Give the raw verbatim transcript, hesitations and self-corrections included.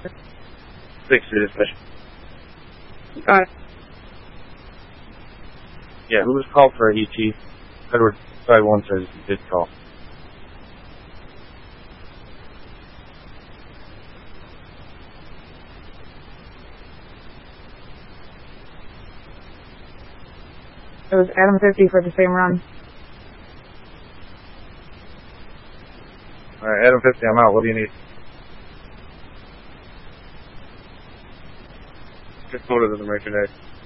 Six to dispatch. Got it. Yeah, who was called for E T? Edward five one says he did call. It was Adam fifty for the same run. Alright, Adam fifty, I'm out. What do you need? Just go to the merchandise.